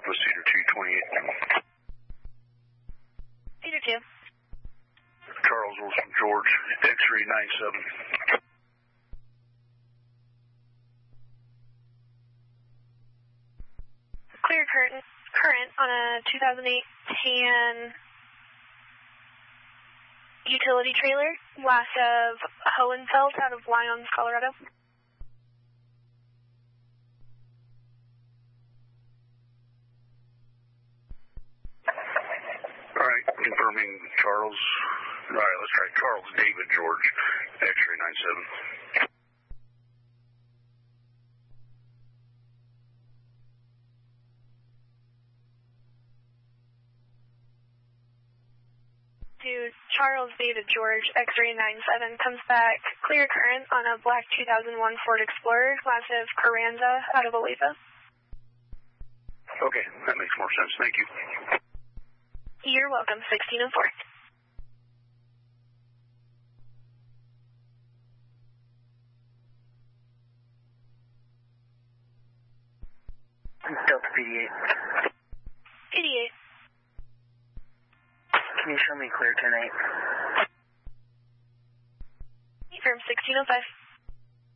Southwest Cedar 228. Cedar 2. Charles Wilson George, X-ray 97. Clear current on a 2008 tan utility trailer, west of Hohenfeld out of Lyons, Colorado. All right, confirming Charles. All right, let's try Charles David George, X-ray 97. To Charles David George, X-ray 97, comes back clear current on a black 2001 Ford Explorer, class of Carranza, out of Olathe. Okay, that makes more sense. Thank you. You're welcome, 16 and 4. Delta PD8. PD8. Can you show me clear tonight? Firm 1605.